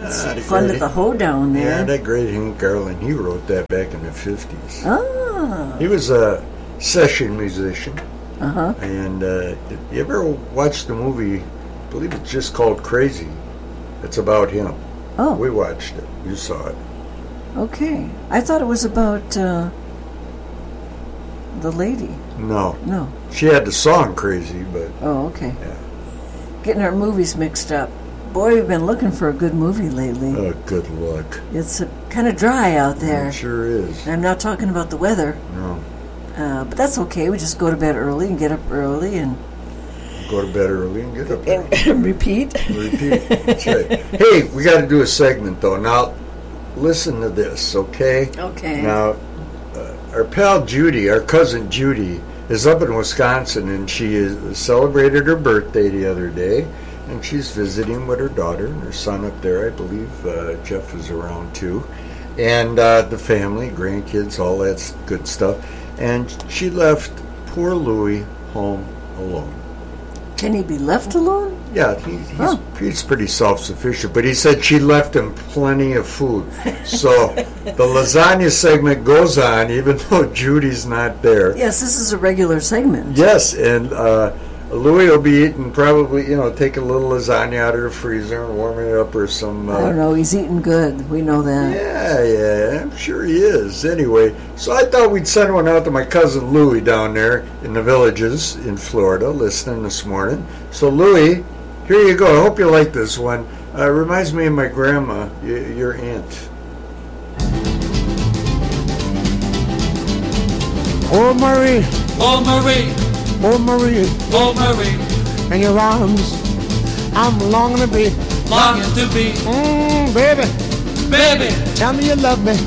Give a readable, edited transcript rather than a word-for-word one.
It's fun at the hoedown there. Yeah, that great Hank Garland, he wrote that back in the 50s. Ah. He was a session musician. Uh-huh. And you ever watched the movie, I believe it's just called Crazy? It's about him. Oh. We watched it. You saw it. Okay. I thought it was about the lady. No. No. She had the song Crazy, but... Oh, okay. Yeah. Getting our movies mixed up. Boy, we've been looking for a good movie lately. Oh, good luck. It's kind of dry out there. It sure is. And I'm not talking about the weather. No. But that's okay. We just go to bed early and get up early and... Go to bed early and get up early. And repeat. Repeat. That's right. Hey, we got to do a segment, though. Now, listen to this, okay? Okay. Now, our pal Judy, our cousin Judy, is up in Wisconsin, and she celebrated her birthday the other day, and she's visiting with her daughter and her son up there. I believe Jeff is around, too. And the family, grandkids, all that good stuff. And she left poor Louie home alone. Can he be left alone? Yeah, he's pretty self-sufficient, but he said she left him plenty of food. So the lasagna segment goes on, even though Judy's not there. Yes, this is a regular segment. Yes, and Louie will be eating probably, take a little lasagna out of the freezer and warming it up or some... I don't know, he's eating good. We know that. Yeah, I'm sure he is. Anyway, so I thought we'd send one out to my cousin Louie down there in the Villages in Florida, listening this morning. So Louie, here you go. I hope you like this one. Reminds me of my grandma, your aunt. Oh, Marie. Oh, Marie. Oh, Marie. Oh, Marie. In your arms, I'm longing to be. Longing to be. Baby. Baby. Tell me you love me.